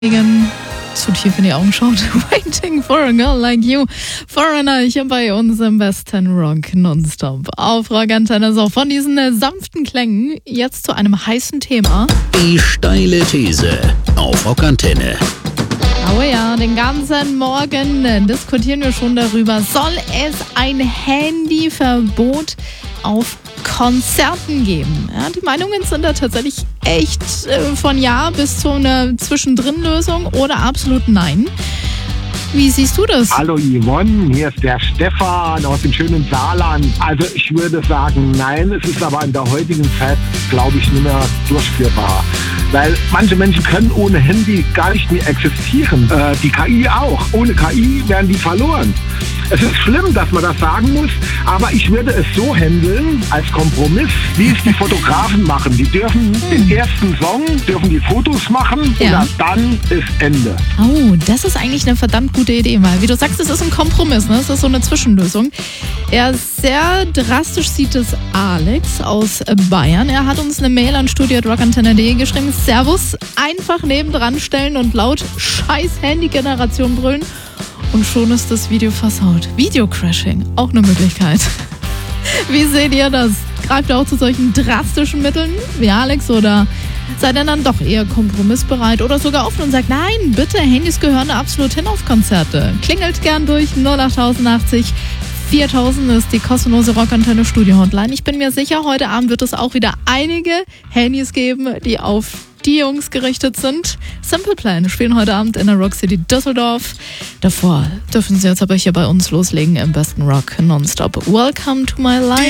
zu tief in die Augen schaut. Waiting for a girl like you. Foreigner hier bei uns im besten Rock nonstop. Auf Rockantenne. So, von diesen sanften Klängen jetzt zu einem heißen Thema. Die steile These auf Rockantenne. Oh ja, den ganzen Morgen diskutieren wir schon darüber. Soll es ein Handyverbot auf Konzerten geben? Ja, die Meinungen sind da tatsächlich echt von ja bis zu einer Zwischendrin-Lösung oder absolut nein. Wie siehst du das? Hallo Yvonne, hier ist der Stefan aus dem schönen Saarland. Also ich würde sagen, nein, es ist aber in der heutigen Zeit, glaube ich, nicht mehr durchführbar. Weil manche Menschen können ohne Handy gar nicht mehr existieren. Die KI auch. Ohne KI werden die verloren. Es ist schlimm, dass man das sagen muss, aber ich würde es so handeln, als Kompromiss, wie es die Fotografen machen. Die dürfen den ersten Song, dürfen die Fotos machen und ab dann ist Ende. Oh, das ist eigentlich eine verdammt gute Idee, weil wie du sagst, es ist ein Kompromiss, ne? Es ist so eine Zwischenlösung. Ja, sehr drastisch sieht es Alex aus Bayern. Er hat uns eine Mail an studio@rockantenne.de geschrieben. Servus, einfach nebendran stellen und laut scheiß Handy-Generation brüllen. Und schon ist das Video versaut. Videocrashing, auch eine Möglichkeit. Wie seht ihr das? Greift ihr auch zu solchen drastischen Mitteln wie Alex oder seid ihr dann doch eher kompromissbereit oder sogar offen und sagt, nein, bitte, Handys gehören absolut hin auf Konzerte. Klingelt gern durch 08080 4000 ist die kostenlose Rockantenne Studio Hotline. Ich bin mir sicher, heute Abend wird es auch wieder einige Handys geben, die auf die Jungs gerichtet sind. Simple Plan spielen heute Abend in der Rock City Düsseldorf. Davor dürfen sie jetzt aber hier bei uns loslegen im besten Rock nonstop. Welcome to my life.